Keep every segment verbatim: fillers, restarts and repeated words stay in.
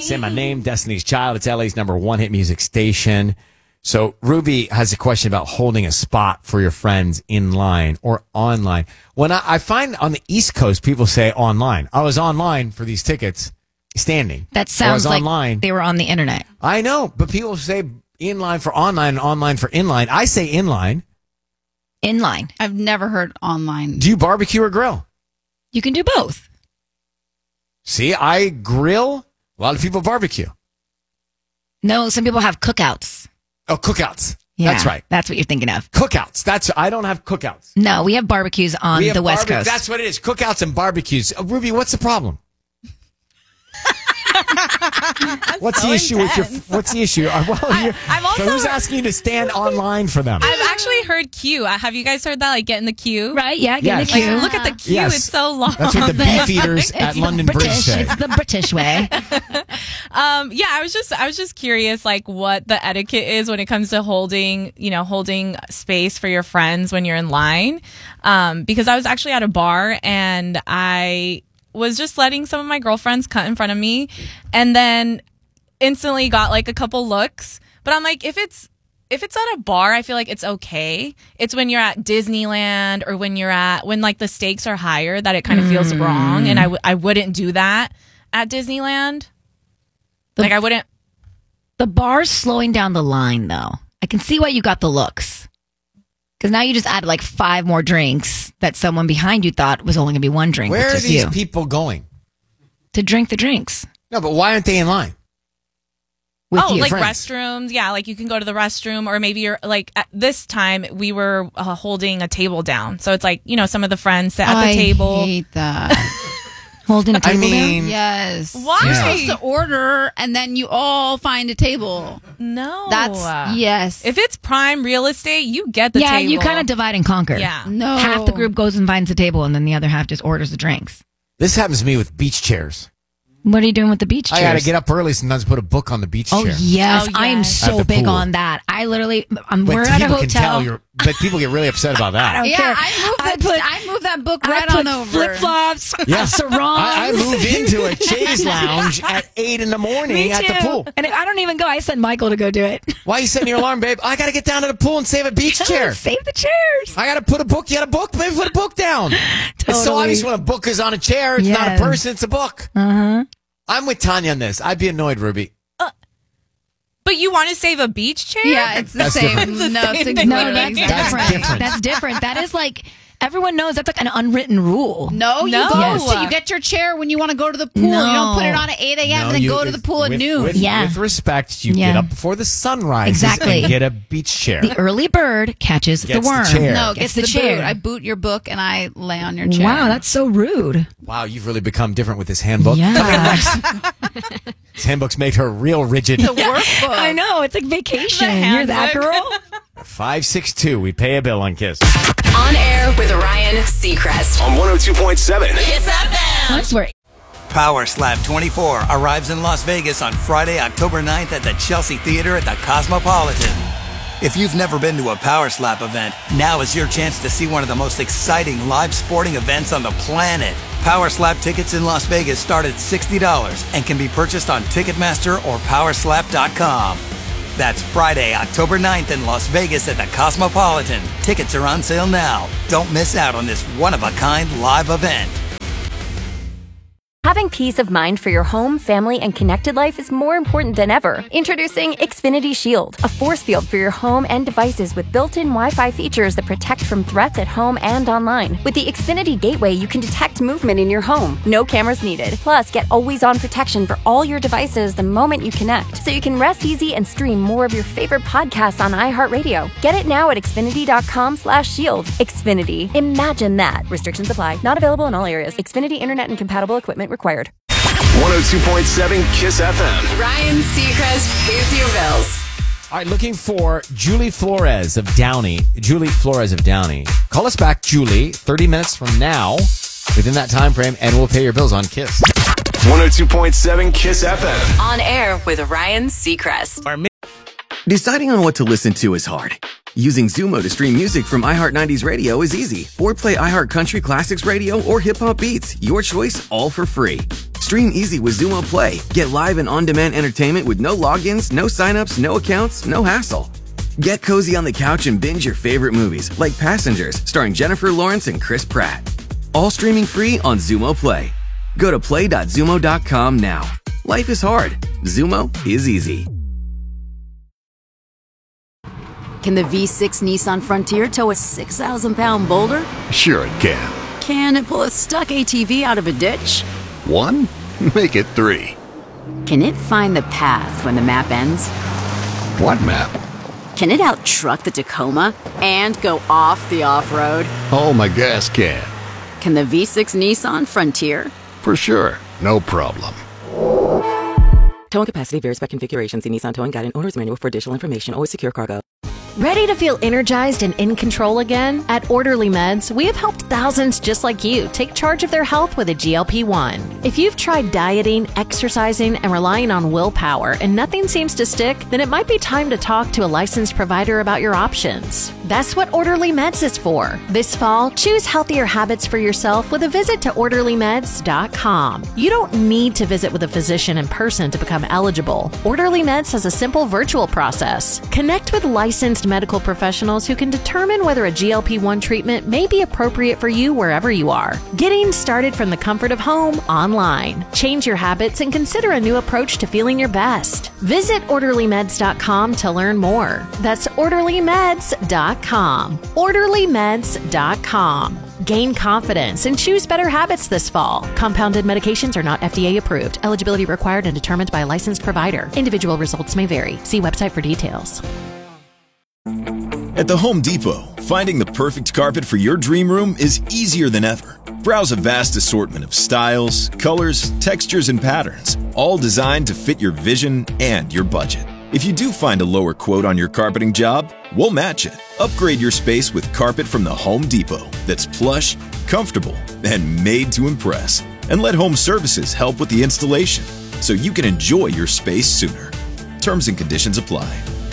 Say my name, Destiny's Child. It's L A's number one hit music station. So Ruby has a question about holding a spot for your friends in line or online. When I, I find on the East Coast, people say online. I was online for these tickets, standing. That sounds like online. They were on the internet. I know, but people say in line for online and online for inline. I say inline. Inline. I've never heard online. Do you barbecue or grill? You can do both. See, I grill. A lot of people barbecue. No, some people have cookouts. Oh, cookouts. Yeah, that's right. That's what you're thinking of. Cookouts. That's I don't have cookouts. No, we have barbecues on We have the West barbe- Coast. That's what it is. Cookouts and barbecues. Uh, Ruby, what's the problem? What's so the issue intense. with your? What's the issue? Uh, well, I- you're- I'm also- so who's asking you to stand online for them? I've actually heard queue. Uh, Have you guys heard that? Like, get in the queue. Right? Yeah, get Yes. in the queue. Like, look at the queue. Yes. It's so long. That's what the beef eaters at It's London the Bridge British. say. It's the British way. Um, yeah, I was just, I was just curious, like, what the etiquette is when it comes to holding, you know, holding space for your friends when you're in line. Um, because I was actually at a bar and I was just letting some of my girlfriends cut in front of me, and then instantly got like a couple looks. But I'm like, if it's if it's at a bar, I feel like it's okay. It's when you're at Disneyland or when you're at when like the stakes are higher that it kind of feels wrong, and I w- I wouldn't do that at Disneyland. The- like I wouldn't. The bar's slowing down the line, though. I can see why you got the looks. Because now you just added like five more drinks that someone behind you thought was only going to be one drink. Where which are is these you. people going? To drink the drinks. No, but why aren't they in line? With oh, you. like friends. restrooms. Yeah, like you can go to the restroom, or maybe you're like at this time we were uh, holding a table down, so it's like, you know, some of the friends sit at I the table. hate that. Holding a I table mean, down? Yes. Why? You're supposed to order and then you all find a table. No, That's yes. If it's prime real estate, you get the Yeah, table. you kind of divide and conquer. Yeah. no. Half the group goes and finds the table, and then the other half just orders the drinks. This happens to me with beach chairs. What are you doing with the beach chairs? I got to get up early sometimes, put a book on the beach Oh, chair. yes. Oh, I am yes. At so the big pool. on that. I literally, I'm, But we're at a people can tell hotel. you're, but people get really upset about that. I don't yeah, care. I moved I that. put- I moved that book I right put on over. flip-flops, Yeah. sarongs. I, I move into a chaise lounge at eight in the morning Me at too. the pool. And I don't even go. I send Michael to go do it. Why are you setting your alarm, babe? I got to get down to the pool and save a beach chair. Save the chairs. I got to put a book. You got a book? Maybe put a book down. It's so Totally. obvious when a book is on a chair. It's not Yes. a person. It's a book. Uh-huh. I'm with Tanya on this. I'd be annoyed, Ruby. But you want to save a beach chair? Yeah, it's the That's same. different. It's the no, same it's thing. exactly No, that's exactly. That's different. different. That's different. That is like, everyone knows that's like an unwritten rule. No, you No. go. Yes. So you get your chair when you want to go to the pool. You No. don't put it on at eight a.m. No, and then you- go to the pool at with, noon. With, Yeah. with respect, you Yeah. get up before the sun rises Exactly. and get a beach chair. The early bird catches Gets the the worm. chair. no, Gets gets the, the, chair. boot. I boot your book and I lay on your chair. Wow, that's so rude. Wow, you've really become different with this handbook. Yeah. Coming up next. This handbook's made her real rigid. the workbook. I know. It's like vacation. The You're that handbook. girl? five six two. We pay a bill on Kiss. On air with Ryan Seacrest. On one oh two point seven. Kiss F M. I swear. Power Slap twenty-four arrives in Las Vegas on Friday, October ninth at the Chelsea Theater at the Cosmopolitan. If you've never been to a Power Slap event, now is your chance to see one of the most exciting live sporting events on the planet. Power Slap tickets in Las Vegas start at sixty dollars and can be purchased on Ticketmaster or power slap dot com. That's Friday, October ninth in Las Vegas at the Cosmopolitan. Tickets are on sale now. Don't miss out on this one-of-a-kind live event. Having peace of mind for your home, family, and connected life is more important than ever. Introducing Xfinity Shield, a force field for your home and devices with built-in Wi-Fi features that protect from threats at home and online. With the Xfinity Gateway, you can detect movement in your home. No cameras needed. Plus, get always-on protection for all your devices the moment you connect, so you can rest easy and stream more of your favorite podcasts on iHeartRadio. Get it now at xfinity.com slash shield. Xfinity. Imagine that. Restrictions apply. Not available in all areas. Xfinity Internet and compatible equipment required. one oh two point seven Kiss F M. Ryan Seacrest pays your bills. All right, looking for Julie Flores of Downey. Julie Flores of Downey. Call us back, Julie, thirty minutes from now, within that time frame, and we'll pay your bills on Kiss. one oh two point seven Kiss F M. On air with Ryan Seacrest. Deciding on what to listen to is hard. Using Zumo to stream music from iHeart nineties Radio is easy. Or play iHeart Country Classics Radio or Hip Hop Beats. Your choice, all for free. Stream easy with Xumo Play. Get live and on-demand entertainment with no logins, no signups, no accounts, no hassle. Get cozy on the couch and binge your favorite movies like Passengers, starring Jennifer Lawrence and Chris Pratt. All streaming free on Xumo Play. Go to play dot xumo dot com now. Life is hard. Xumo is easy. Can the V six Nissan Frontier tow a six thousand pound boulder? Sure it can. Can it pull a stuck A T V out of a ditch? One? Make it three. Can it find the path when the map ends? What map? Can it out-truck the Tacoma and go off the off-road? Oh, my gas can. Can the V six Nissan Frontier? For sure. No problem. Towing capacity varies by configuration. See Nissan Towing Guide and Owner's Manual for additional information. Always secure cargo. Ready to feel energized and in control again? At Orderly Meds, we have helped thousands just like you take charge of their health with a G L P one. If you've tried dieting, exercising, and relying on willpower and nothing seems to stick, then it might be time to talk to a licensed provider about your options. That's what Orderly Meds is for. This fall, choose healthier habits for yourself with a visit to orderly meds dot com. You don't need to visit with a physician in person to become eligible. Orderly Meds has a simple virtual process. Connect with licensed medical professionals who can determine whether a G L P one treatment may be appropriate for you wherever you are. Getting started from the comfort of home online. Change your habits and consider a new approach to feeling your best. Visit orderly meds dot com to learn more. That's orderly meds dot com. orderly meds dot com. Gain confidence and choose better habits this fall. Compounded medications are not F D A approved. Eligibility required and determined by a licensed provider. Individual results may vary. See website for details. At the Home Depot, finding the perfect carpet for your dream room is easier than ever. Browse a vast assortment of styles, colors, textures, and patterns, all designed to fit your vision and your budget. If you do find a lower quote on your carpeting job, we'll match it. Upgrade your space with carpet from the Home Depot that's plush, comfortable, and made to impress. And let Home Services help with the installation so you can enjoy your space sooner. Terms and conditions apply.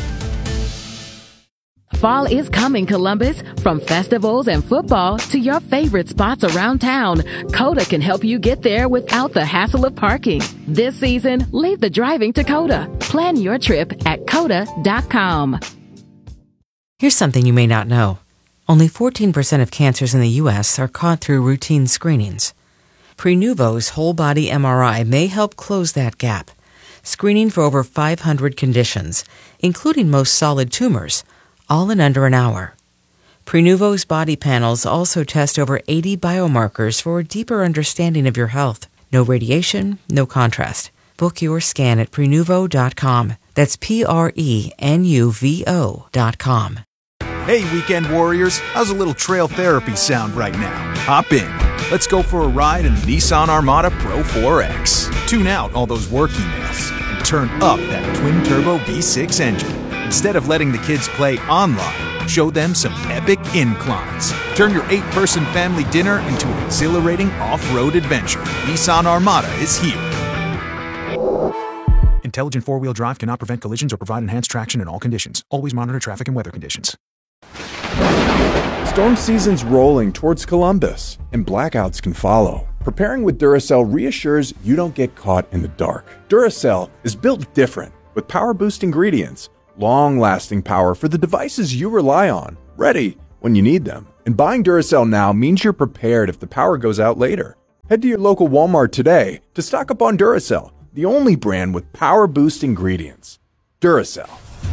Fall is coming, Columbus. From festivals and football to your favorite spots around town, Coda can help you get there without the hassle of parking. This season, leave the driving to Coda. Plan your trip at coda dot com. Here's something you may not know. Only fourteen percent of cancers in the U S are caught through routine screenings. Prenuvo's whole-body M R I may help close that gap. Screening for over five hundred conditions, including most solid tumors, all in under an hour. Prenuvo's body panels also test over eighty biomarkers for a deeper understanding of your health. No radiation, no contrast. Book your scan at prenuvo dot com. That's P R E N U V O dot com. Hey, weekend warriors, how's a little trail therapy sound right now? Hop in. Let's go for a ride in the Nissan Armada Pro four X. Tune out all those work emails and turn up that twin-turbo V six engine. Instead of letting the kids play online, show them some epic inclines. Turn your eight-person family dinner into an exhilarating off-road adventure. Nissan Armada is here. Intelligent four-wheel drive cannot prevent collisions or provide enhanced traction in all conditions. Always monitor traffic and weather conditions. Storm season's rolling towards Columbus, and blackouts can follow. Preparing with Duracell reassures you don't get caught in the dark. Duracell is built different, with power-boost ingredients, long-lasting power for the devices you rely on, ready when you need them. And buying Duracell now means you're prepared if the power goes out later. Head to your local Walmart today to stock up on Duracell, the only brand with power-boost ingredients. Duracell.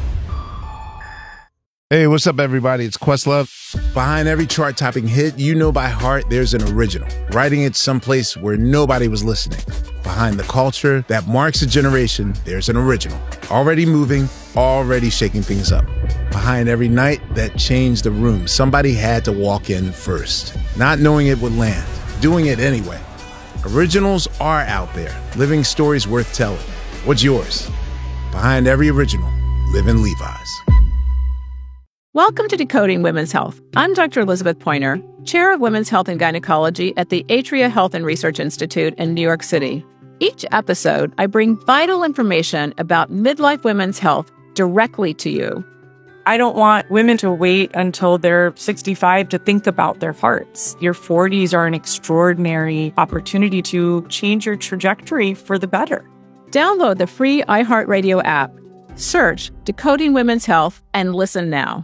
Hey, what's up, everybody? It's Questlove. Behind every chart-topping hit you know by heart, there's an original, writing it someplace where nobody was listening. Behind the culture that marks a generation, there's an original, already moving, already shaking things up. Behind every night that changed the room, somebody had to walk in first, not knowing it would land, doing it anyway. Originals are out there, living stories worth telling. What's yours? Behind every original, live in Levi's. Welcome to Decoding Women's Health. I'm Doctor Elizabeth Pointer, Chair of Women's Health and Gynecology at the Atria Health and Research Institute in New York City. Each episode, I bring vital information about midlife women's health directly to you. I don't want women to wait until they're sixty-five to think about their hearts. Your forties are an extraordinary opportunity to change your trajectory for the better. Download the free iHeartRadio app. Search Decoding Women's Health and listen now.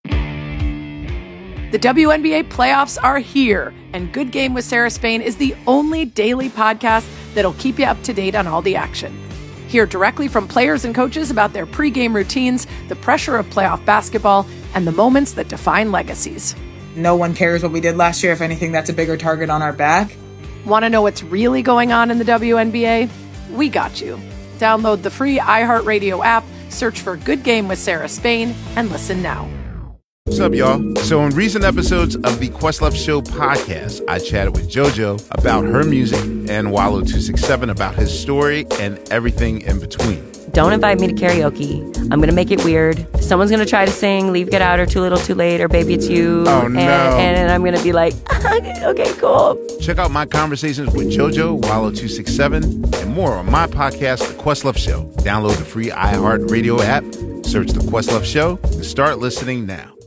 The W N B A playoffs are here, and Good Game with Sarah Spain is the only daily podcast that'll keep you up to date on all the action. Hear directly from players and coaches about their pregame routines, the pressure of playoff basketball, and the moments that define legacies. No one cares what we did last year. If anything, that's a bigger target on our back. Want to know what's really going on in the W N B A? We got you. Download the free iHeartRadio app, search for Good Game with Sarah Spain, and listen now. What's up, y'all? So in recent episodes of the Questlove Show podcast, I chatted with JoJo about her music and Wallow two six seven about his story and everything in between. Don't invite me to karaoke. I'm going to make it weird. Someone's going to try to sing Leave, Get Out, or Too Little, Too Late, or Baby It's You. Oh, and, no. And I'm going to be like, okay, cool. Check out my conversations with JoJo, Wallow two six seven, and more on my podcast, The Questlove Show. Download the free iHeartRadio app, search The Questlove Show, and start listening now.